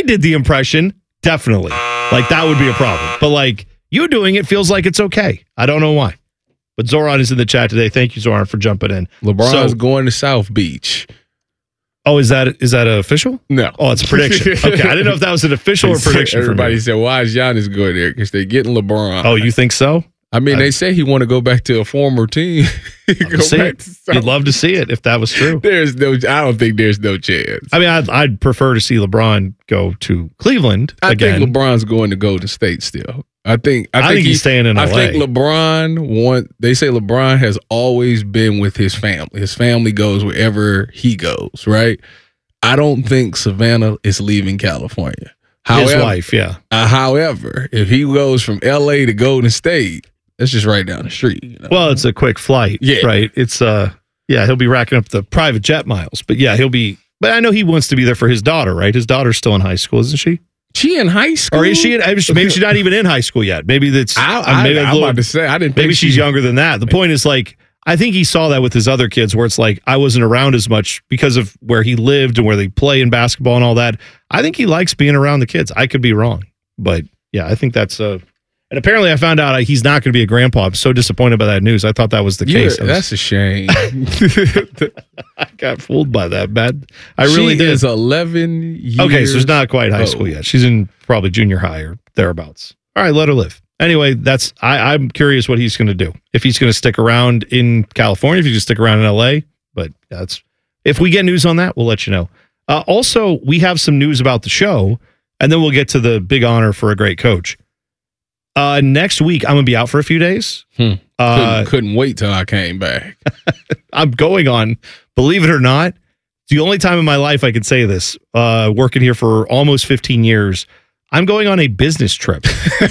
did the impression, definitely. Like, that would be a problem. But, like, you doing it feels like it's okay. I don't know why. But Zoran is in the chat today. Thank you, Zoran, for jumping in. LeBron's going to South Beach. Oh, is that official? No. Oh, it's a prediction. Okay, I didn't know if that was an official or prediction. Everybody said, why is Giannis going there? Because they're getting LeBron. Oh, you think so? I mean, they say he want to go back to a former team. You'd love to see it if that was true. I don't think there's no chance. I mean, I'd prefer to see LeBron go to Cleveland again. I think LeBron's going to Golden State still. I think he's staying in LA. I think they say LeBron has always been with his family. His family goes wherever he goes, right? I don't think Savannah is leaving California. His wife, yeah. However, if he goes from LA to Golden State, that's just right down the street. You know? Well, it's a quick flight, right? It's he'll be racking up the private jet miles. But yeah, but I know he wants to be there for his daughter, right? His daughter's still in high school, isn't she? She in high school? Or is she? Maybe she's not even in high school yet. Maybe that's. I'm about to say I didn't. Maybe she's younger than that. The point is, like, I think he saw that with his other kids, where it's like I wasn't around as much because of where he lived and where they play in basketball and all that. I think he likes being around the kids. I could be wrong, but yeah, I think that's And apparently, I found out he's not going to be a grandpa. I'm so disappointed by that news. I thought that was the case. That's a shame. I got fooled by that, man. I really did. She is 11 years. Okay, so it's not quite high school yet. She's in probably junior high or thereabouts. All right, let her live. Anyway, I'm curious what he's going to do. If he's going to stick around in California, if he's going to stick around in LA. But if we get news on that, we'll let you know. Also, we have some news about the show, and then we'll get to the big honor for a great coach. Next week, I'm going to be out for a few days. Couldn't wait till I came back. I'm going on, believe it or not, it's the only time in my life I could say this, working here for almost 15 years, I'm going on a business trip.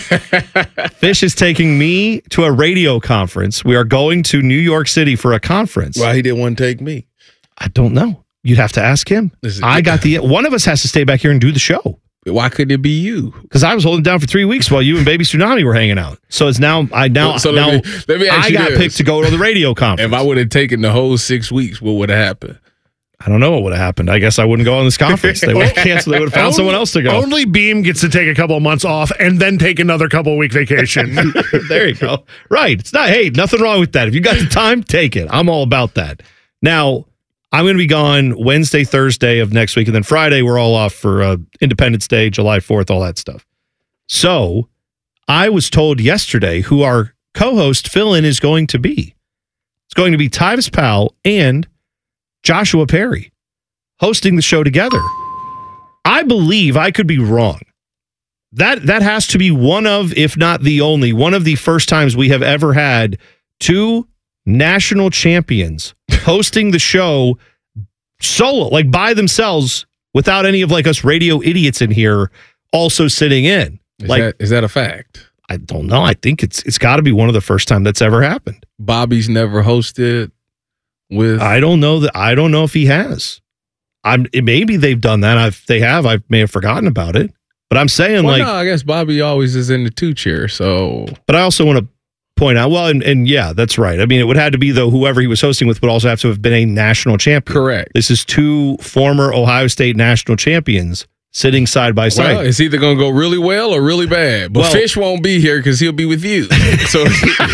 Fish is taking me to a radio conference. We are going to New York City for a conference. Why he didn't want to take me? I don't know. You'd have to ask him. One of us has to stay back here and do the show. Why couldn't it be you? Because I was holding down for 3 weeks while you and Baby Tsunami were hanging out. So it's now I got picked to go to the radio conference. If I would have taken the whole 6 weeks, what would have happened? I don't know what would have happened. I guess I wouldn't go on this conference. They would have canceled. They would have found someone else to go. Only Beam gets to take a couple of months off and then take another couple of week vacation. There you go. Right. It's not. Hey, nothing wrong with that. If you got the time, take it. I'm all about that. Now, I'm going to be gone Wednesday, Thursday of next week, and then Friday we're all off for Independence Day, July 4th, all that stuff. So I was told yesterday who our co-host fill-in is going to be. It's going to be Tyvis Powell and Joshua Perry hosting the show together. I believe, I could be wrong, that has to be one of, if not the only, one of the first times we have ever had two national champions hosting the show solo, like by themselves, without any of like us radio idiots in here also sitting in. Is that a fact? I don't know. I think it's got to be one of the first time that's ever happened. Bobby's never hosted with. I don't know if he has. Maybe they've done that. I may have forgotten about it. But I'm saying no, I guess Bobby always is in the 2 chair. So, but I also want to point out, well, and yeah, that's right. I mean, it would have to be, though, whoever he was hosting with would also have to have been a national champion. Correct. This is 2 former Ohio State national champions sitting side by side. Well, it's either going to go really well or really bad. But Fish won't be here because he'll be with you. So,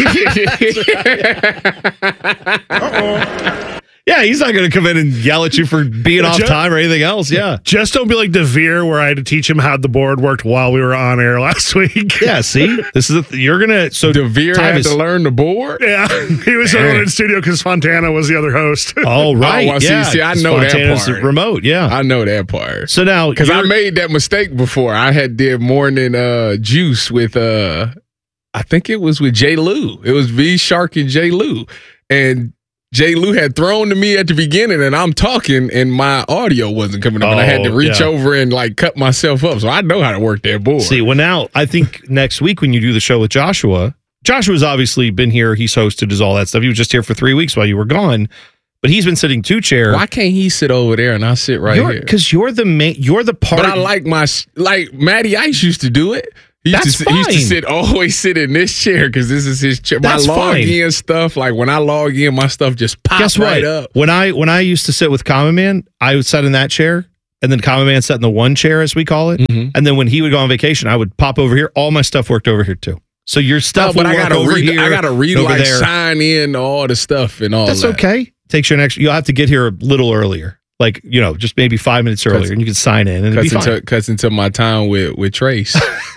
yeah, he's not going to come in and yell at you for being off time or anything else. Yeah. Just don't be like DeVere, where I had to teach him how the board worked while we were on air last week. Yeah, see? You're going to... So DeVere had to learn the board? Yeah. He was the one in the studio because Fontana was the other host. Oh, right. See, I know Fontana's that part. Remote, yeah. I know that part. So now... Because I made that mistake before. I did morning juice with... I think it was with J. Lou. It was V Shark and J. Lou. And... J. Lou had thrown to me at the beginning, and I'm talking, and my audio wasn't coming up, and I had to reach over and cut myself up. So I know how to work that board. See, well, now I think next week when you do the show with Joshua's obviously been here. He's hosted, does all that stuff. He was just here for 3 weeks while you were gone, but he's been sitting 2 chair. Why can't he sit over there and I sit here? Because you're the part. But I like Matty Ice used to do it. He used to always sit in this chair because this is his chair. That's my login stuff, when I log in, my stuff just pops right up. When I used to sit with Common Man, I would sit in that chair and then Common Man sat in the one chair, as we call it. Mhm. And then when he would go on vacation, I would pop over here. All my stuff worked over here too. So your stuff but would I work gotta over here. I gotta read over like there. sign in all the stuff and all That's that. okay. Takes you an extra. You'll have to get here a little earlier, like just maybe 5 minutes earlier, and you can sign in and it'll be fine. Cuts into my time with Trace.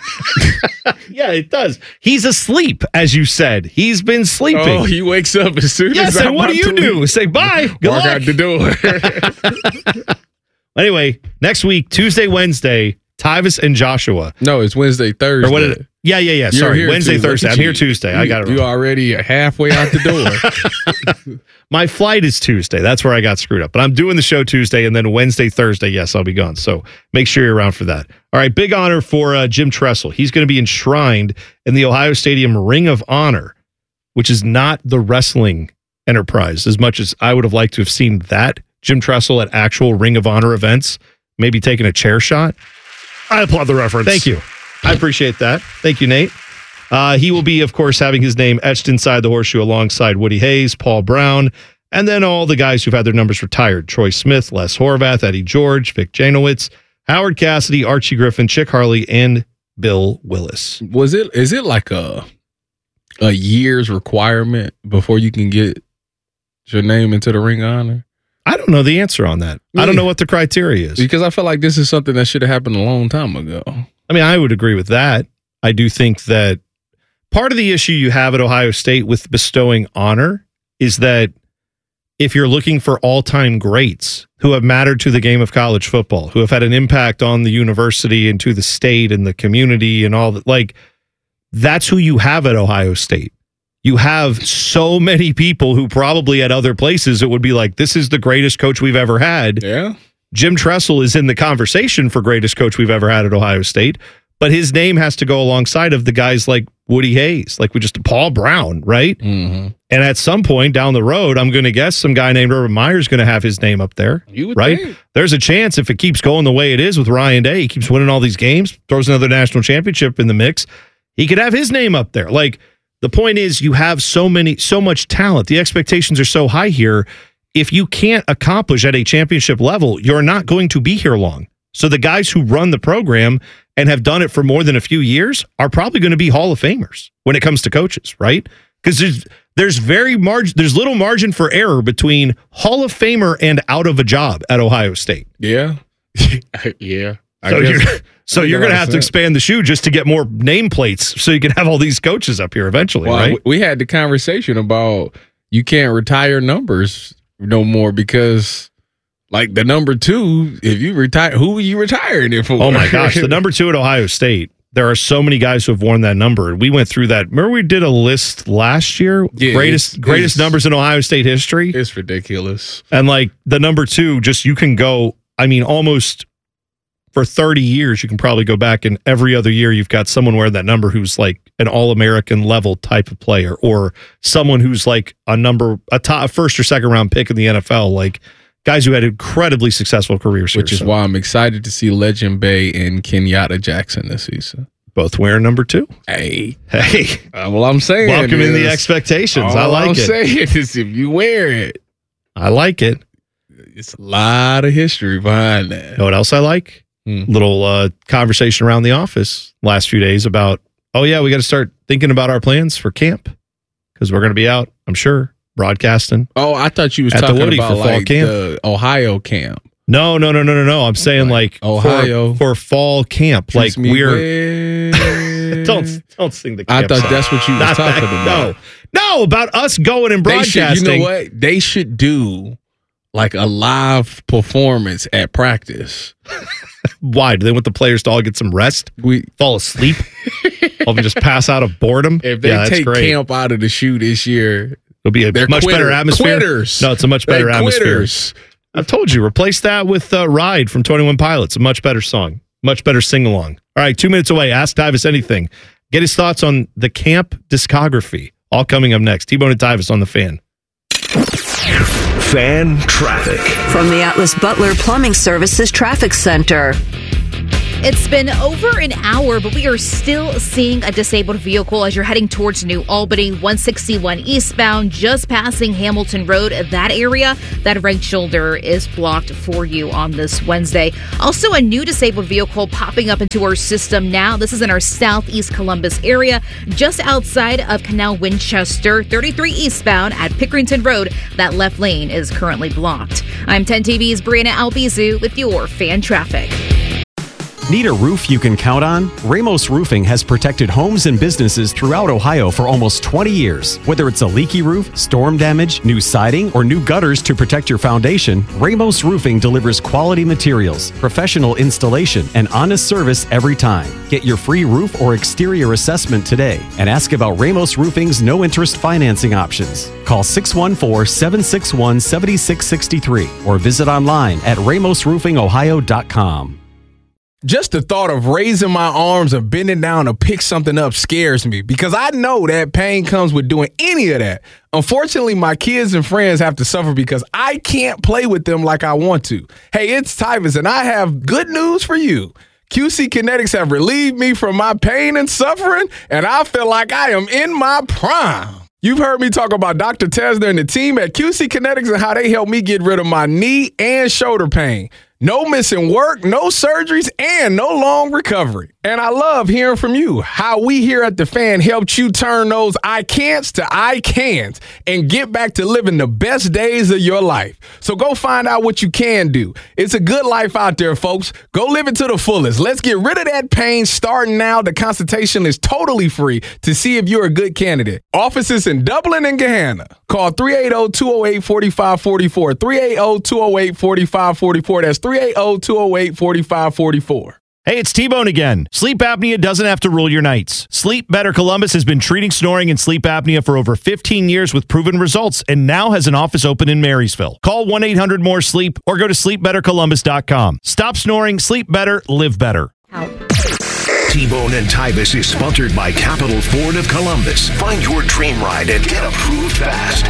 Yeah, it does. He's asleep, as you said. He's been sleeping. Oh, he wakes up as soon Yes, as and what do you do? Say bye. Good Walk luck. out the door. Anyway, next week, Tuesday, Wednesday, Tyvis and Joshua. No, it's Wednesday, Thursday. Or what is it? Yeah. You're Sorry, here Wednesday, Tuesday. Thursday. I'm here Tuesday. I got it You wrong. already halfway out the door. My flight is Tuesday. That's where I got screwed up. But I'm doing the show Tuesday, and then Wednesday, Thursday, yes, I'll be gone. So make sure you're around for that. All right, big honor for Jim Tressel. He's going to be enshrined in the Ohio Stadium Ring of Honor, which is not the wrestling enterprise, as much as I would have liked to have seen that. Jim Tressel at actual Ring of Honor events, maybe taking a chair shot. I applaud the reference. Thank you. I appreciate that. Thank you, Nate. He will be, of course, having his name etched inside the horseshoe alongside Woody Hayes, Paul Brown, and then all the guys who've had their numbers retired. Troy Smith, Les Horvath, Eddie George, Vic Janowitz, Howard Cassidy, Archie Griffin, Chick Harley, and Bill Willis. Is it like a year's requirement before you can get your name into the Ring of Honor? I don't know the answer on that. I don't know what the criteria is. Because I feel like this is something that should have happened a long time ago. I mean, I would agree with that. I do think that part of the issue you have at Ohio State with bestowing honor is that if you're looking for all-time greats who have mattered to the game of college football, who have had an impact on the university and to the state and the community and all that, like, that's who you have at Ohio State. You have so many people who probably at other places it would be like, this is the greatest coach we've ever had. Yeah. Jim Tressel is in the conversation for greatest coach we've ever had at Ohio State, but his name has to go alongside of the guys like Woody Hayes, like Paul Brown, right? Mm-hmm. And at some point down the road, I'm going to guess some guy named Urban Meyer is going to have his name up there, You would right? think. There's a chance if it keeps going the way it is with Ryan Day, he keeps winning all these games, throws another national championship in the mix, he could have his name up there. Like, the point is you have so much talent. The expectations are so high here. If you can't accomplish at a championship level, you're not going to be here long. So the guys who run the program and have done it for more than a few years are probably going to be Hall of Famers when it comes to coaches, right? Because there's little margin for error between Hall of Famer and out of a job at Ohio State. Yeah. Yeah. So you're going to have to expand the shoe just to get more nameplates so you can have all these coaches up here eventually, right? We had the conversation about you can't retire numbers no more because, like, the number 2, if you retire, who are you retiring it for? Oh my gosh, the number 2 at Ohio State. There are so many guys who have worn that number. We went through that. Remember we did a list last year? Yeah, greatest numbers in Ohio State history. It's ridiculous. And like the number 2, just you can go, I mean, almost for 30 years, you can probably go back and every other year you've got someone wearing that number who's like an All-American level type of player or someone who's like a top first or second round pick in the NFL, like guys who had incredibly successful careers. Which is why I'm excited to see Legend Bay and Kenyatta Jackson this season. Both wearing number 2. Hey. Well, I'm saying welcome in the expectations. I like I'm it. saying is if you wear it, I like it. it's a lot of history behind that. You know what else I like? Little conversation around the office last few days about, oh yeah, we got to start thinking about our plans for camp because we're going to be out, I'm sure, broadcasting. Oh, I thought you was At the talking Woody about for fall like camp. the Ohio camp. No. I'm saying like Ohio for fall camp. Like Treats me we're well. don't sing the I camp thought song. that's what you was Not talking that- about. No, about us going and They should, broadcasting. you know what? They should do like a live performance at practice. Why? Do they want the players to all get some rest? Fall asleep? Or just pass out of boredom? If they that's take great. camp out of the shoe this year, It'll be a they're much better atmosphere. Quitters. No, it's a much better They're atmosphere. quitters. I've told you, replace that with Ride from 21 Pilots. A much better song. Much better sing-along. All right, 2 minutes away. Ask Tyvis anything. Get his thoughts on the camp discography. All coming up next. T-Bone and Tyvis on The Fan. Fan traffic. From the Atlas Butler Plumbing Services Traffic Center. It's been over an hour, but we are still seeing a disabled vehicle as you're heading towards New Albany, 161 eastbound, just passing Hamilton Road. That area, that right shoulder is blocked for you on this Wednesday. Also, a new disabled vehicle popping up into our system now. This is in our southeast Columbus area, just outside of Canal Winchester, 33 eastbound at Pickerington Road. That left lane is currently blocked. I'm 10 TV's Brianna Albizu with your fan traffic. Need a roof you can count on? Ramos Roofing has protected homes and businesses throughout Ohio for almost 20 years. Whether it's a leaky roof, storm damage, new siding, or new gutters to protect your foundation, Ramos Roofing delivers quality materials, professional installation, and honest service every time. Get your free roof or exterior assessment today and ask about Ramos Roofing's no-interest financing options. Call 614-761-7663 or visit online at ramosroofingohio.com. Just the thought of raising my arms or bending down to pick something up scares me because I know that pain comes with doing any of that. Unfortunately, my kids and friends have to suffer because I can't play with them like I want to. Hey, it's Tyvus, and I have good news for you. QC Kinetics have relieved me from my pain and suffering, and I feel like I am in my prime. You've heard me talk about Dr. Tesner and the team at QC Kinetics and how they helped me get rid of my knee and shoulder pain. No missing work, no surgeries, and no long recovery. And I love hearing from you, how we here at The Fan helped you turn those I can'ts to I can'ts and get back to living the best days of your life. So go find out what you can do. It's a good life out there, folks. Go live it to the fullest. Let's get rid of that pain starting now. The consultation is totally free to see if you're a good candidate. Offices in Dublin and Gahanna. Call 380-208-4544. 380-208-4544. That's 380-208-4544. Hey, it's T-Bone again. Sleep apnea doesn't have to rule your nights. Sleep Better Columbus has been treating snoring and sleep apnea for over 15 years with proven results and now has an office open in Marysville. Call 1-800-MORE-SLEEP or go to sleepbettercolumbus.com. Stop snoring, sleep better, live better. T-Bone and Tyvus is sponsored by Capital Ford of Columbus. Find your dream ride and get approved fast.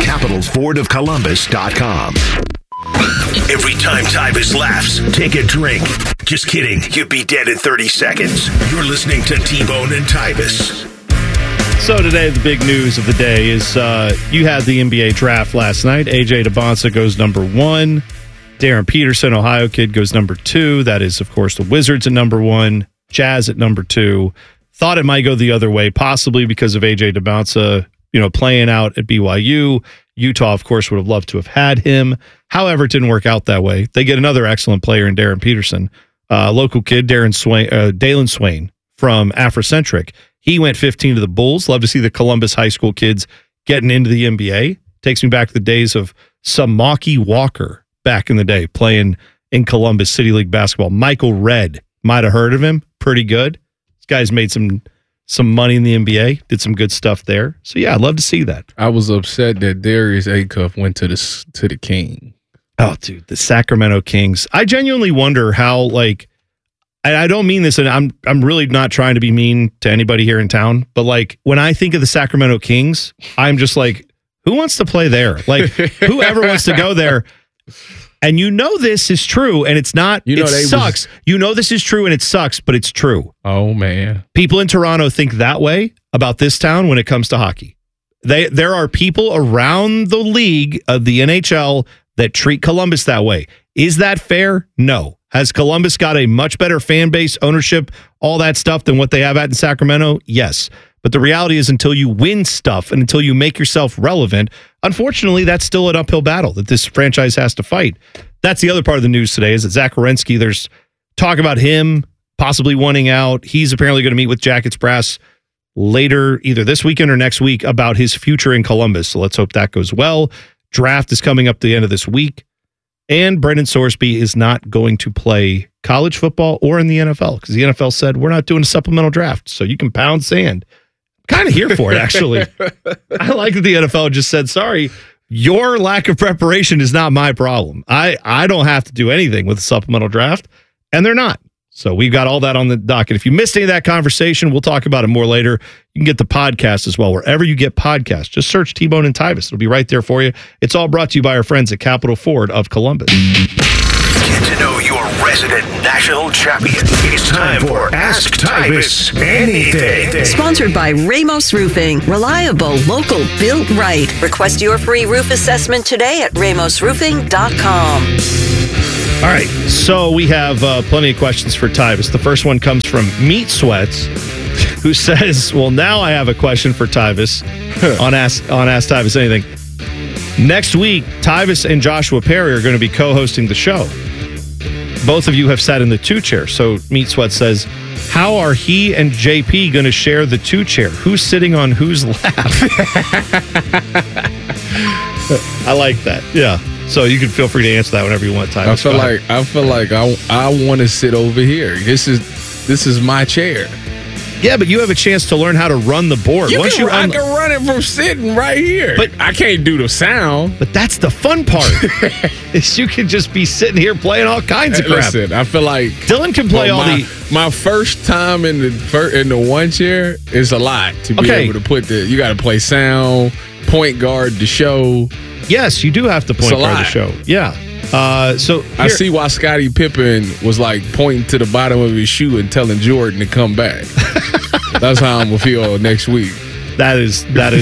CapitalFordOfColumbus.com. Every time Tyvus laughs, take a drink. Just kidding. You'd be dead in 30 seconds. You're listening to T-Bone and Tyvus. So today, the big news of the day is you had the NBA draft last night. A.J. Debonsa goes number 1. Darren Peterson, Ohio kid, goes number 2. That is, of course, the Wizards at number 1. Jazz at number 2. Thought it might go the other way, possibly because of A.J. Debonsa, playing out at BYU. Utah, of course, would have loved to have had him. However, it didn't work out that way. They get another excellent player in Darren Peterson, local kid, Dalen Swain from Afrocentric. He went 15 to the Bulls. Love to see the Columbus high school kids getting into the NBA. Takes me back to the days of Samaki Walker back in the day playing in Columbus City League basketball. Michael Redd, might have heard of him. Pretty good. This guy's made some money in the NBA, did some good stuff there. So, yeah, I'd love to see that. I was upset that Darius Acuff went to the King. Oh, dude, the Sacramento Kings. I genuinely wonder how, I don't mean this, and I'm really not trying to be mean to anybody here in town, but, when I think of the Sacramento Kings, I'm just like, who wants to play there? Whoever wants to go there. And this is true, and it's not, it sucks. This is true, and it sucks, but it's true. Oh, man. People in Toronto think that way about this town when it comes to hockey. There are people around the league of the NHL that treat Columbus that way. Is that fair? No. Has Columbus got a much better fan base, ownership, all that stuff than what they have at in Sacramento? Yes. But the reality is until you win stuff and until you make yourself relevant, unfortunately, that's still an uphill battle that this franchise has to fight. That's the other part of the news today is that Zach Werenski, there's talk about him possibly wanting out. He's apparently going to meet with Jackets Brass later, either this weekend or next week, about his future in Columbus. So let's hope that goes well. Draft is coming up the end of this week. And Brendan Sorsby is not going to play college football or in the NFL because the NFL said, we're not doing a supplemental draft. So you can pound sand. Kind of here for it, actually. I like that the NFL just said, sorry, your lack of preparation is not my problem. I don't have to do anything with the supplemental draft, and they're not. So we've got all that on the docket. If you missed any of that conversation, we'll talk about it more later. You can get the podcast as well. Wherever you get podcasts, just search T-Bone and Tyvus. It'll be right there for you. It's all brought to you by our friends at Capital Ford of Columbus. Get to know your resident national champion. It's time for Ask Tyvis Anything. Sponsored by Ramos Roofing. Reliable, local, built right. Request your free roof assessment today at ramosroofing.com. All right, so we have plenty of questions for Tyvis. The first one comes from Meat Sweats, who says, well, now I have a question for Tyvis on Ask Tyvis Anything. Next week, Tyvis and Joshua Perry are going to be co-hosting the show. Both of you have sat in the 2 chair. So Meat Sweat says, how are he and JP going to share the 2 chair? Who's sitting on whose lap? I like that. Yeah. So you can feel free to answer that whenever you want, Tyvis. I feel like I want to sit over here. This is my chair. Yeah, but you have a chance to learn how to run the board. I can run it from sitting right here. But I can't do the sound. But that's the fun part. Is you can just be sitting here playing all kinds of crap. Listen, I feel like Dylan can play my first time in the 1 chair is a lot to be able to put you got to play sound, point guard the show. Yes, you do have to point guard the show. Yeah. So I see why Scottie Pippen was like pointing to the bottom of his shoe and telling Jordan to come back. That's how I'm gonna feel next week. That is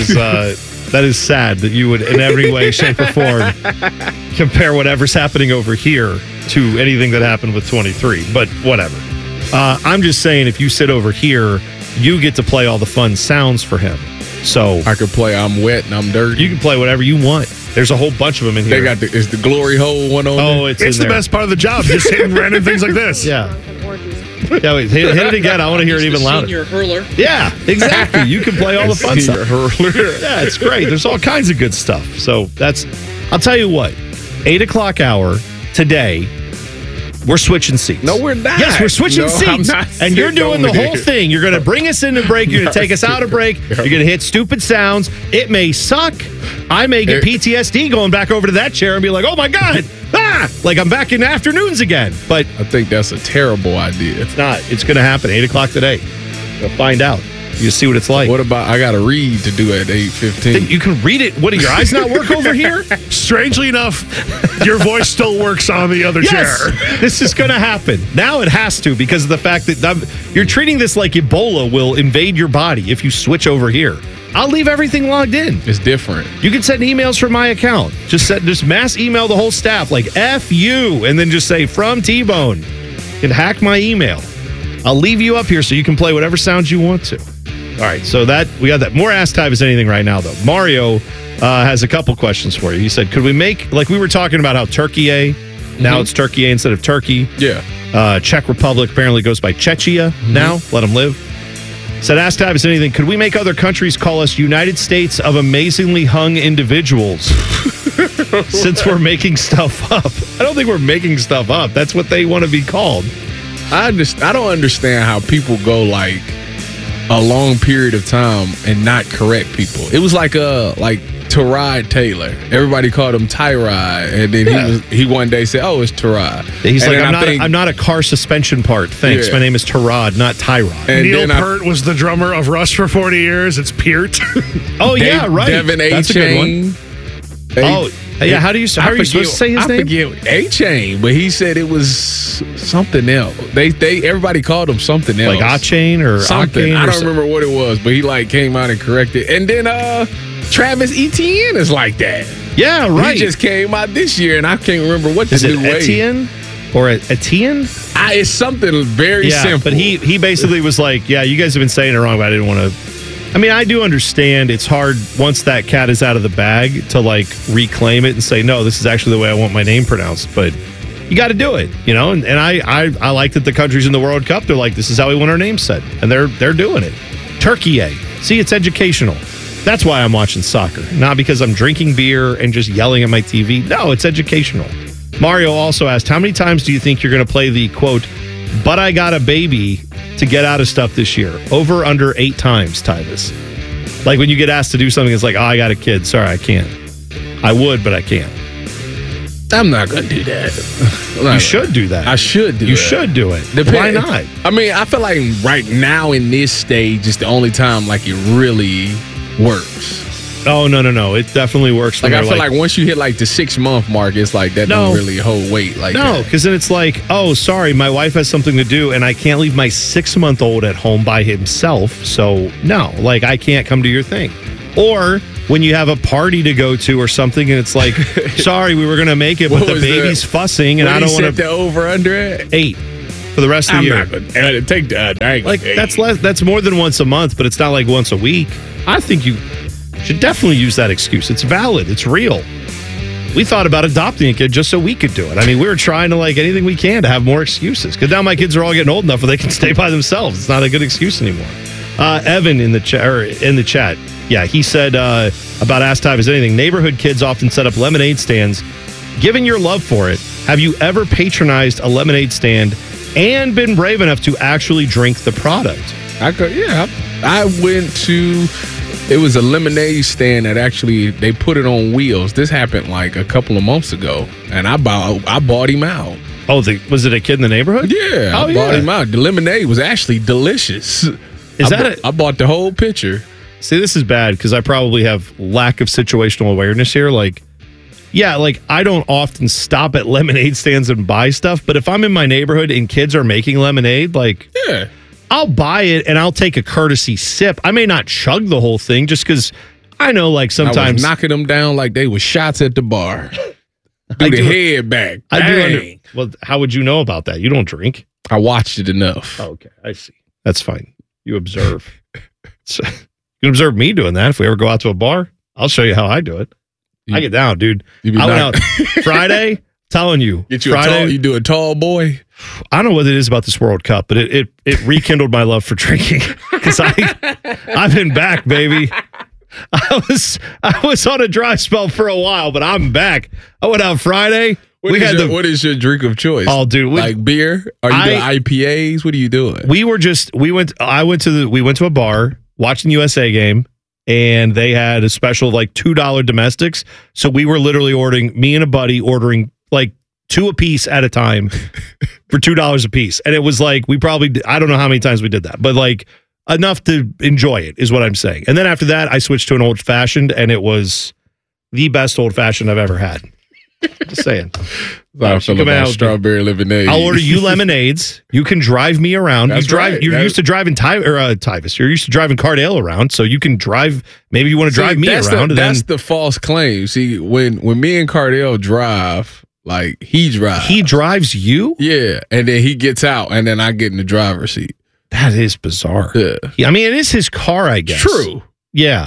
sad that you would in every way, shape, or form compare whatever's happening over here to anything that happened with 23. But whatever. I'm just saying, if you sit over here, you get to play all the fun sounds for him. So I could play I'm wet and I'm dirty. You can play whatever you want. There's a whole bunch of them in here. They got is the glory hole one on there? It's the best part of the job, just hitting random things like this. Yeah. Yeah, wait, hit it again. I want to hear it even louder. Senior hurler. Yeah, exactly. You can play all the fun stuff. Hurler. Yeah, it's great. There's all kinds of good stuff. So I'll tell you what, 8 o'clock hour today, we're switching seats. No, we're not. Yes, we're switching seats. And you're doing the whole thing. You're going to bring us in a break. You're going to take us out of break. You're going to hit stupid sounds. It may suck. I may get PTSD going back over to that chair and be like, oh my God, like I'm back in afternoons again. But I think that's a terrible idea. It's not. It's going to happen 8 o'clock today. You'll find out. You see what it's like. What about I got to read to do at 8:15? You can read it. What, do your eyes not work over here? Strangely enough, your voice still works on the other chair. This is going to happen. Now it has to because of the fact that you're treating this like Ebola will invade your body if you switch over here. I'll leave everything logged in. It's different. You can send emails from my account. Just mass email the whole staff like F you and then just say from T-Bone. You can hack my email. I'll leave you up here so you can play whatever sounds you want to. All right, so we got that. More Ask Tyvis Anything right now, though. Mario has a couple questions for you. He said, could we make, like we were talking about how Turkey now it's Turkey instead of Turkey. Yeah. Czech Republic apparently goes by Czechia now. Let them live. Said, Ask Tyvis Anything, could we make other countries call us United States of Amazingly Hung Individuals since we're making stuff up? I don't think we're making stuff up. That's what they want to be called. I don't understand how people go like a long period of time and not correct people. It was like Tyrod Taylor. Everybody called him Tyrod, and then he one day said, "Oh, it's Tyrod." He's and like, I'm not a car suspension part. Thanks. My name is Tyrod, not Tyrod. And Neil Peart was the drummer of Rush for 40 years. It's Peart. Oh yeah, right. Devin That's a good one. Yeah. How are you supposed to say his name? I forget A-Chain, but he said it was something else. Everybody called him something else, like A-Chain or something. A-Chain I don't remember what it was, but he like came out and corrected. And then Travis Etienne is like that. Yeah, right. He just came out this year, and I can't remember what the new way. Etienne or Etienne? It's something very simple. But he basically was like, yeah, you guys have been saying it wrong, but I didn't want to. I mean, I do understand it's hard once that cat is out of the bag to like reclaim it and say, no, this is actually the way I want my name pronounced. But you got to do it, you know? And I like that the countries in the World Cup, they're like, this is how we want our name said. And they're doing it. Turkey. See, it's educational. That's why I'm watching soccer. Not because I'm drinking beer and just yelling at my TV. No, it's educational. Mario also asked, how many times do you think you're going to play the, quote, but I got a baby to get out of stuff this year? Over under 8 times, Tyvis. Like when you get asked to do something, it's like, oh, I got a kid. Sorry, I can't. I would, but I can't. I'm not going to do that. You should do that. I should do that. You should do it. Why not? I mean, I feel like right now in this stage is the only time like it really works. Oh, no. It definitely works. Like, when I they're feel like once you hit like the 6-month mark, it's like that No. don't really hold weight like no, that. because then it's like, oh, sorry, my wife has something to do, and I can't leave my 6-month-old at home by himself. So, no, like, I can't come to your thing. Or when you have a party to go to or something, and it's like, sorry, we were going to make it, but What the was baby's fussing, and What I did don't he want set to. the over under it? 8 for the rest of the I'm year. not gonna take that. Like, that's less. That's more than once a month, but it's not like once a week. I think you should definitely use that excuse. It's valid. It's real. We thought about adopting a kid just so we could do it. I mean, we were trying to, like, anything we can to have more excuses. Because now my kids are all getting old enough where they can stay by themselves. It's not a good excuse anymore. Evan in the chat, yeah, he said about Ask Tyvus Anything, neighborhood kids often set up lemonade stands. Given your love for it, have you ever patronized a lemonade stand and been brave enough to actually drink the product? I went to, it was a lemonade stand that actually, they put it on wheels. This happened like a couple of months ago, and I bought him out. Oh, was it a kid in the neighborhood? Yeah, I bought him out. The lemonade was actually delicious. I bought the whole pitcher. See, this is bad because I probably have lack of situational awareness here. Like, yeah, like I don't often stop at lemonade stands and buy stuff, but if I'm in my neighborhood and kids are making lemonade, like, yeah, I'll buy it and I'll take a courtesy sip. I may not chug the whole thing just because I know, like, sometimes I was knocking them down like they were shots at the bar. Do the head back. Well, how would you know about that? You don't drink. I watched it enough. Oh, okay, I see. That's fine. You observe. You can observe me doing that. If we ever go out to a bar, I'll show you how I do it. I get down, dude. I went out Friday. Telling you, get you Friday. You do a tall boy. I don't know what it is about this World Cup, but it rekindled my love for drinking because I've been back, baby. I was on a dry spell for a while, but I'm back. I went out Friday. What is your drink of choice? Oh, dude, like beer? Are you doing IPAs? What are you doing? We went to a bar watching the USA game, and they had a special like $2 domestics. So we were literally me and a buddy ordering like 2 a piece at a time for $2 a piece. And it was like, I don't know how many times we did that, but like enough to enjoy it is what I'm saying. And then after that, I switched to an old fashioned, and it was the best old fashioned I've ever had. Just saying. I feel about strawberry lemonade. I'll order you lemonades. You can drive me around. You're used to driving Tyvus. You're used to driving Cardale around, so you can drive. Maybe you want to drive me around. That's the false claim. See, when me and Cardale drive, like he drives. He drives you? Yeah, and then he gets out, and then I get in the driver's seat. That is bizarre. Yeah. I mean, it is his car, I guess. True. Yeah.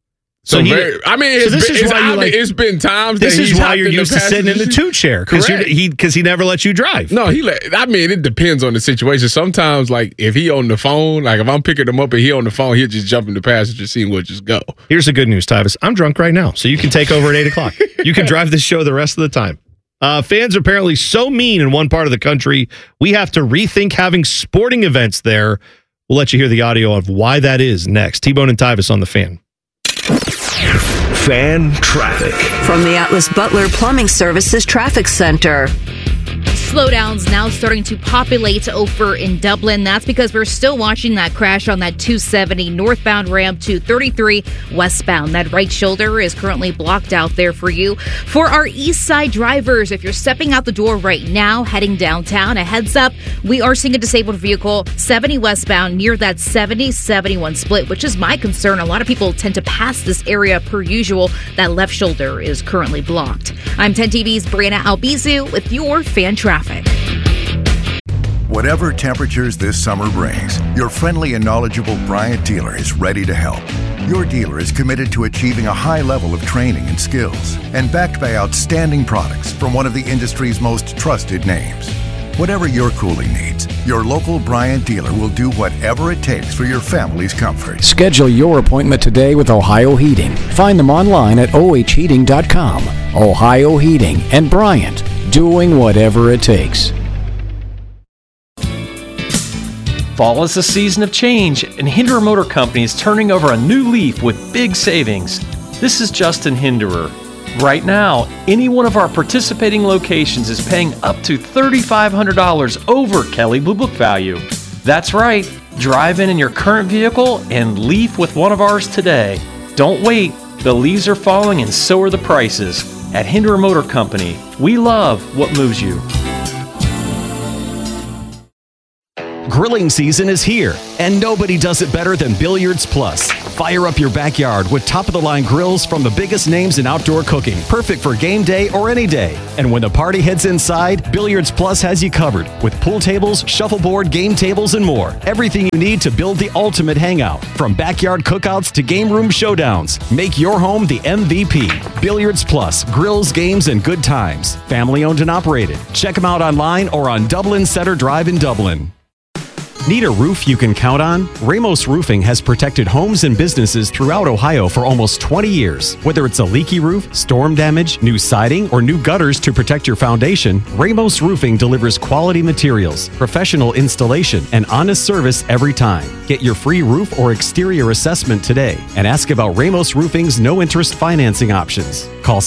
It's been times. This is why you're used to sitting in the 2 chair because he never lets you drive. No, it depends on the situation. Sometimes, like if he on the phone, like if I'm picking him up and he on the phone, he'll just jump in the passenger seat and we'll just go. Here's the good news, Tyvus. I'm drunk right now, so you can take over at 8:00. You can drive this show the rest of the time. Fans are apparently so mean in one part of the country, we have to rethink having sporting events there. We'll let you hear the audio of why that is next. T-Bone and Tyvus on the Fan. Fan traffic from the Atlas Butler Plumbing Services Traffic Center. Slowdowns now starting to populate over in Dublin. That's because we're still watching that crash on that 270 northbound ramp to 33 westbound. That right shoulder is currently blocked out there for you. For our east side drivers, if you're stepping out the door right now, heading downtown, a heads up, we are seeing a disabled vehicle 70 westbound near that 70-71 split, which is my concern. A lot of people tend to pass this area per usual. That left shoulder is currently blocked. I'm 10 TV's Brianna Albizu with your Fan Traffic. Whatever temperatures this summer brings, your friendly and knowledgeable Bryant dealer is ready to help. Your dealer is committed to achieving a high level of training and skills and backed by outstanding products from one of the industry's most trusted names. Whatever your cooling needs, your local Bryant dealer will do whatever it takes for your family's comfort. Schedule your appointment today with Ohio Heating. Find them online at ohheating.com. Ohio Heating and Bryant, doing whatever it takes. Fall is a season of change, and Hinderer Motor Company is turning over a new leaf with big savings. This is Justin Hinderer. Right now, any one of our participating locations is paying up to $3,500 over Kelley Blue Book value. That's right. Drive in your current vehicle and leave with one of ours today. Don't wait. The leaves are falling and so are the prices. At Hinderer Motor Company, we love what moves you. Grilling season is here, and nobody does it better than Billiards Plus. Fire up your backyard with top-of-the-line grills from the biggest names in outdoor cooking, perfect for game day or any day. And when the party heads inside, Billiards Plus has you covered with pool tables, shuffleboard, game tables, and more. Everything you need to build the ultimate hangout. From backyard cookouts to game room showdowns, make your home the MVP. Billiards Plus, grills, games, and good times. Family owned and operated. Check them out online or on Dublin Center Drive in Dublin. Need a roof you can count on? Ramos Roofing has protected homes and businesses throughout Ohio for almost 20 years. Whether it's a leaky roof, storm damage, new siding, or new gutters to protect your foundation, Ramos Roofing delivers quality materials, professional installation, and honest service every time. Get your free roof or exterior assessment today and ask about Ramos Roofing's no-interest financing options. Call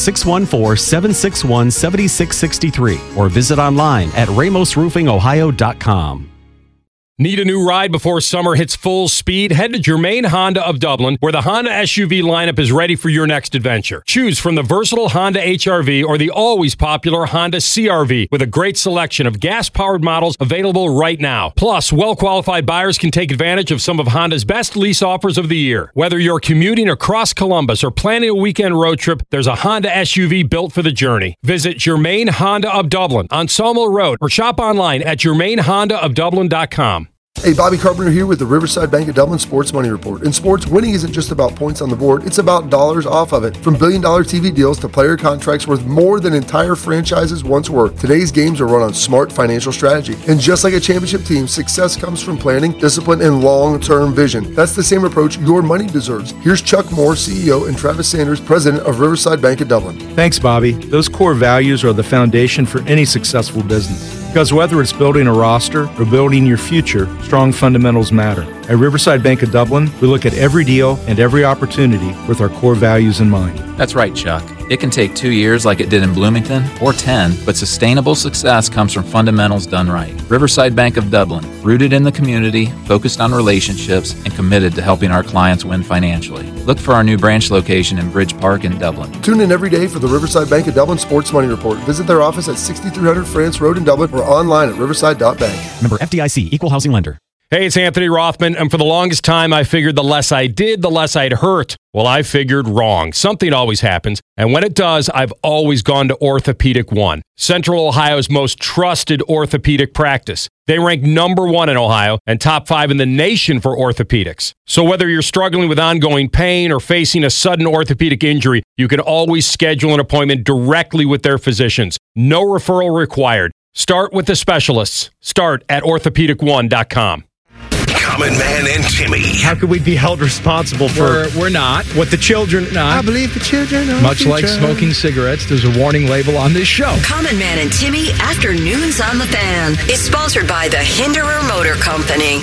614-761-7663 or visit online at ramosroofingohio.com. Need a new ride before summer hits full speed? Head to Germain Honda of Dublin, where the Honda SUV lineup is ready for your next adventure. Choose from the versatile Honda HR-V or the always popular Honda CR-V with a great selection of gas-powered models available right now. Plus, well-qualified buyers can take advantage of some of Honda's best lease offers of the year. Whether you're commuting across Columbus or planning a weekend road trip, there's a Honda SUV built for the journey. Visit Germain Honda of Dublin on Sawmill Road or shop online at germainhondaofdublin.com. Hey, Bobby Carpenter here with the Riverside Bank of Dublin Sports Money Report. In sports, winning isn't just about points on the board, it's about dollars off of it. From billion-dollar TV deals to player contracts worth more than entire franchises once were, today's games are run on smart financial strategy. And just like a championship team, success comes from planning, discipline, and long-term vision. That's the same approach your money deserves. Here's Chuck Moore, CEO, and Travis Sanders, President of Riverside Bank of Dublin. Thanks, Bobby. Those core values are the foundation for any successful business. Because whether it's building a roster or building your future, strong fundamentals matter. At Riverside Bank of Dublin, we look at every deal and every opportunity with our core values in mind. That's right, Chuck. It can take 2 years like it did in Bloomington, or 10, but sustainable success comes from fundamentals done right. Riverside Bank of Dublin, rooted in the community, focused on relationships, and committed to helping our clients win financially. Look for our new branch location in Bridge Park in Dublin. Tune in every day for the Riverside Bank of Dublin Sports Money Report. Visit their office at 6300 France Road in Dublin or online at riverside.bank. Member FDIC, Equal Housing Lender. Hey, it's Anthony Rothman, and for the longest time, I figured the less I did, the less I'd hurt. Well, I figured wrong. Something always happens, and when it does, I've always gone to Orthopedic One, Central Ohio's most trusted orthopedic practice. They rank #1 in Ohio and top 5 in the nation for orthopedics. So whether you're struggling with ongoing pain or facing a sudden orthopedic injury, you can always schedule an appointment directly with their physicians. No referral required. Start with the specialists. Start at orthopedic1.com. Common Man and Timmy. How could we be held responsible for? We're not. What the children? I believe the children are Much like smoking cigarettes, there's a warning label on this show. Common Man and Timmy Afternoons on the Fan is sponsored by the Hinderer Motor Company.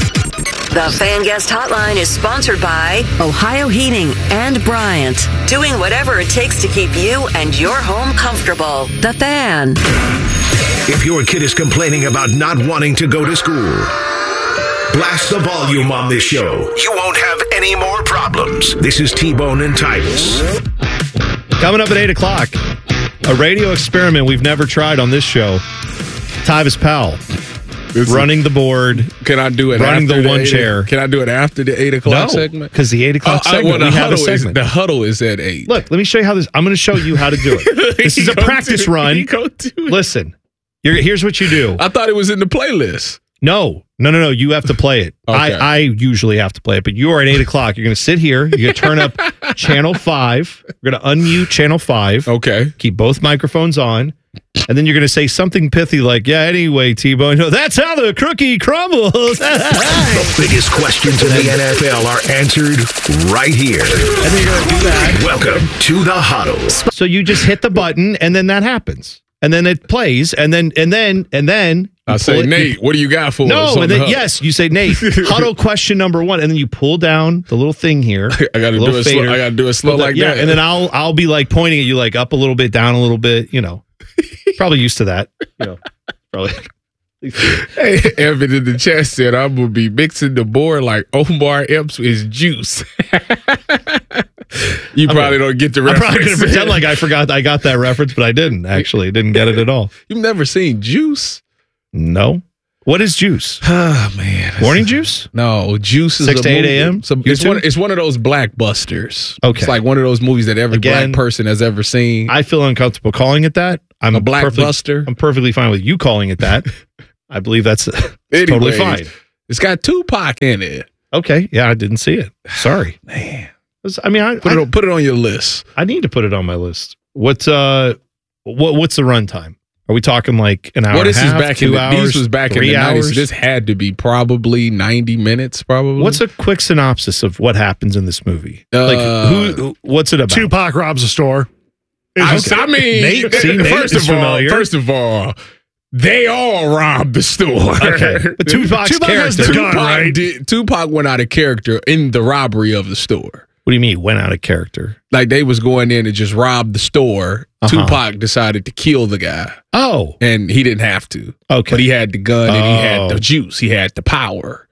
The Fan Guest Hotline is sponsored by Ohio Heating and Bryant, doing whatever it takes to keep you and your home comfortable. The Fan. If your kid is complaining about not wanting to go to school, blast the volume on this show. You won't have any more problems. This is T-Bone and Titus. Coming up at 8 o'clock, a radio experiment we've never tried on this show. Tyvis Powell running the board. Can I do it running after the one 8? Chair? Can I do it after the 8 o'clock segment? Because the 8 o'clock segment, we have a segment. The huddle is at 8. Look, let me show you how this. I'm going to show you how to do it. This is a practice run. Listen, here's what you do. I thought it was in the playlist. No. You have to play it. Okay. I usually have to play it, but you are at 8 o'clock. You're going to sit here. You're going to turn up channel 5. We're going to unmute channel 5. Okay. Keep both microphones on. And then you're going to say something pithy like, yeah, anyway, T-Bone, that's how the cookie crumbles. The biggest questions in the NFL are answered right here. And then you're going to do that. Welcome to the huddle. So you just hit the button, and then that happens. And then it plays, and then I say, Nate, what do you got for us? No, and then yes, you say, Nate, huddle question number 1, and then you pull down the little thing here. I got to do it slow. I got to do it slow like that. And then I'll be like pointing at you like up a little bit, down a little bit. Probably used to that. Probably. Hey, Evan in the chat said I'm gonna be mixing the board like Omar Epps with juice. You probably don't get the I'm reference. probably going to pretend like I forgot I got that reference, but I didn't actually. Didn't get it at all. You've never seen Juice? No. What is Juice? Oh, man. Morning Juice? No, Juice is 6 to 8 a.m.? So it's one of those blackbusters. Okay. It's like one of those movies that every black person has ever seen. I feel uncomfortable calling it that. I'm a blackbuster. I'm perfectly fine with you calling it that. I believe that's totally fine. It's got Tupac in it. Okay. Yeah, I didn't see it. Sorry. Man. I mean, put it on your list. I need to put it on my list. What's the runtime? Are we talking like an hour and a half, 2 hours, This was back in 3 the 90s. hours? So this had to be probably 90 minutes, probably. What's a quick synopsis of what happens in this movie? What's it about? Tupac robs a store. I mean, Nate first of all, they all robbed the store. Okay. But Tupac's has the gun, right? Tupac went out of character in the robbery of the store. What do you mean, went out of character? Like they was going in and just robbed the store. Tupac decided to kill the guy. Oh. And he didn't have to. Okay. But he had the gun and he had the juice. He had the power.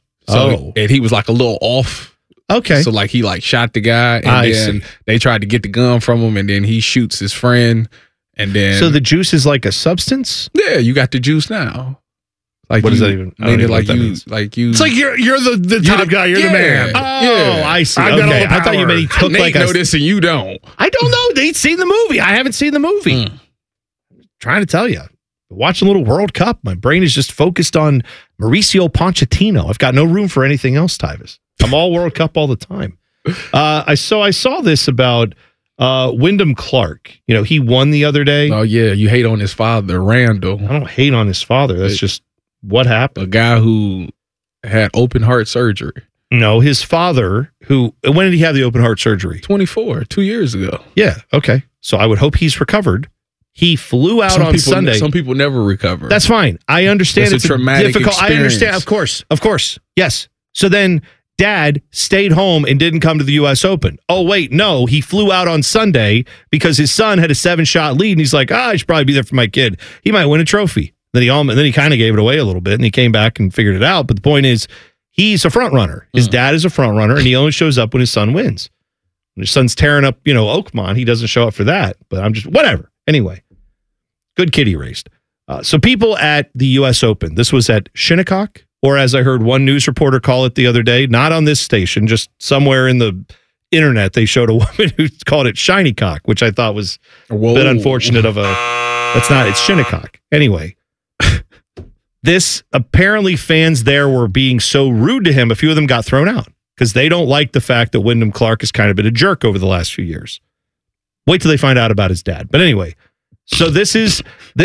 And he was like a little off. Okay. So like he like shot the guy and then they tried to get the gun from him and then he shoots his friend and then. So the juice is like a substance? Yeah, you got the juice now. Like what does that even? I don't even know what that means. It's like you're the top guy. You're the man. Oh, I see. Okay. I thought you meant he took Nate like know this and you don't. I don't know. Nate's seen the movie. I haven't seen the movie. Trying to tell you. Watching a little World Cup. My brain is just focused on Mauricio Pochettino. I've got no room for anything else, Tyvis. I'm all World Cup all the time. I saw this about Wyndham Clark. You know, he won the other day. Oh yeah, you hate on his father, Randall. I don't hate on his father. That's just what happened. A guy who had open heart surgery. No, his father, when did he have the open heart surgery? 24, 2 years ago. Yeah, okay. So I would hope he's recovered. He flew out on Sunday. Some people never recover. That's fine. I understand it's a traumatic difficult. experience. I understand. Of course. Yes. So then Dad stayed home and didn't come to the U.S. Open. Oh, wait, no. He flew out on Sunday because his son had a 7-shot lead, and he's like, I should probably be there for my kid. He might win a trophy. Then he kind of gave it away a little bit, and he came back and figured it out. But the point is, he's a front runner. His dad is a front runner, and he only shows up when his son wins. When his son's tearing up, Oakmont, he doesn't show up for that. But I'm just, whatever. Anyway, good kid he raised. So people at the U.S. Open, this was at Shinnecock, or as I heard one news reporter call it the other day, not on this station, just somewhere in the internet, they showed a woman who called it Shiny Cock, which I thought was a bit unfortunate it's Shinnecock. Anyway. This apparently fans there were being so rude to him, a few of them got thrown out because they don't like the fact that Wyndham Clark has kind of been a jerk over the last few years. Wait till they find out about his dad. But anyway, so this is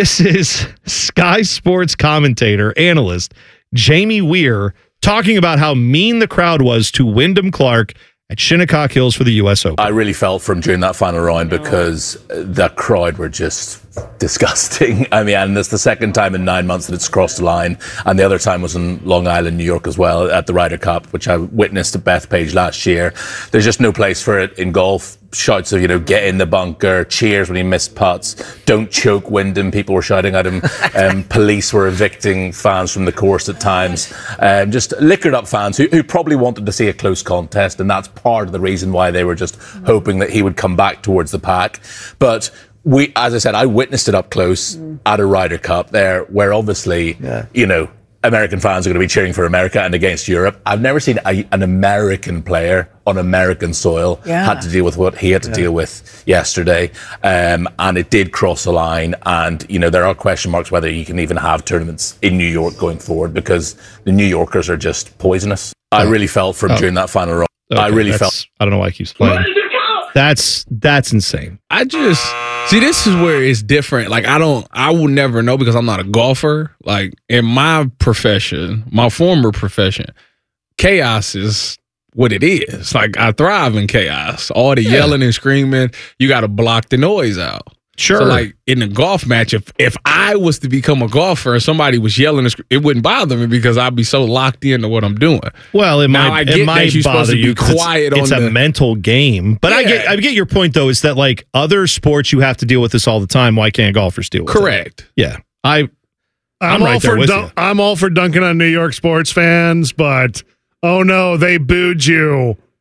Sky Sports commentator, analyst Jamie Weir talking about how mean the crowd was to Wyndham Clark at Shinnecock Hills for the U.S. Open. I really felt for him during that final round because the crowd were just disgusting. I mean, and it's the second time in 9 months that it's crossed the line. And the other time was in Long Island, New York as well at the Ryder Cup, which I witnessed at Bethpage last year. There's just no place for it in golf. Shouts of, get in the bunker, cheers when he missed putts, don't choke Wyndham. People were shouting at him. Police were evicting fans from the course at times. Just liquored up fans who probably wanted to see a close contest, and that's part of the reason why they were just hoping that he would come back towards the pack. But as I said, I witnessed it up close at a Ryder Cup there, where obviously, American fans are going to be cheering for America and against Europe. I've never seen an American player on American soil had to deal with what he had to deal with yesterday. And it did cross the line. And, there are question marks whether you can even have tournaments in New York going forward because the New Yorkers are just poisonous. I really felt for him during that final round. Okay, I don't know why he keeps playing. That's insane. I just see this is where it's different. Like I will never know because I'm not a golfer. Like in my profession, my former profession, chaos is what it is. Like I thrive in chaos. All the yelling and screaming, you got to block the noise out. Sure. So like in a golf match, if I was to become a golfer and somebody was yelling, it wouldn't bother me because I'd be so locked into what I'm doing. Well, it might bother you. Quiet it's a mental game. But I get your point though. Is that like other sports you have to deal with this all the time? Why can't golfers deal with it? Correct. Yeah. I'm right there with you. I'm all for dunking on New York sports fans, but oh no, they booed you.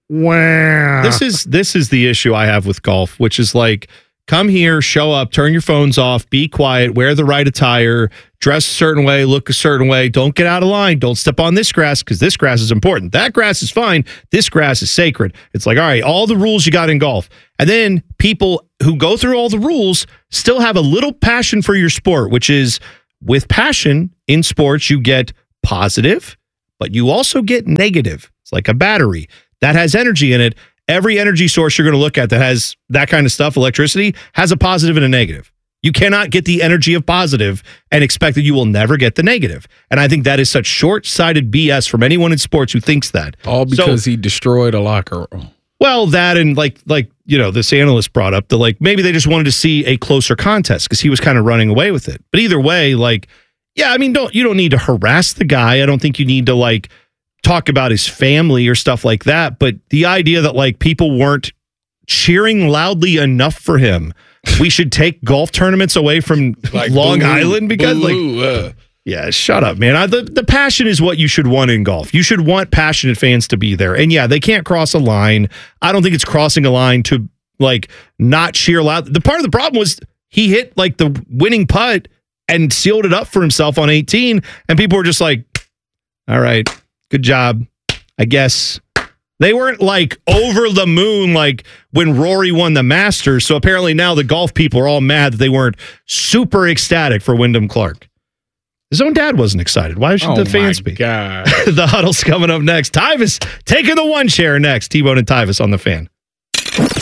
Wow. This is the issue I have with golf, which is like, come here, show up, turn your phones off, be quiet, wear the right attire, dress a certain way, look a certain way. Don't get out of line. Don't step on this grass because this grass is important. That grass is fine. This grass is sacred. It's like, all right, all the rules you got in golf. And then people who go through all the rules still have a little passion for your sport, which is with passion in sports, you get positive, but you also get negative. It's like a battery that has energy in it. Every energy source you're going to look at that has that kind of stuff, electricity, has a positive and a negative. You cannot get the energy of positive and expect that you will never get the negative. And I think that is such short-sighted BS from anyone in sports who thinks that. All because he destroyed a locker room. Well, that and like this analyst brought up the maybe they just wanted to see a closer contest because he was kind of running away with it. But either way, yeah, I mean, you don't need to harass the guy. I don't think you need to talk about his family or stuff like that. But the idea that people weren't cheering loudly enough for him, we should take golf tournaments away from Long Island because yeah, shut up, man. The passion is what you should want in golf. You should want passionate fans to be there. And yeah, they can't cross a line. I don't think it's crossing a line to not cheer loud. The part of the problem was he hit the winning putt and sealed it up for himself on 18. And people were just like, all right, good job. I guess they weren't over the moon when Rory won the Masters. So apparently now the golf people are all mad that they weren't super ecstatic for Wyndham Clark. His own dad wasn't excited. Why should the fans be? God. The Huddle's coming up next. Tyvis taking the one chair next. T-Bone and Tyvis on the Fan.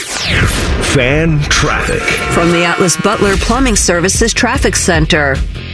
Fan traffic. From the Atlas Butler Plumbing Services Traffic Center.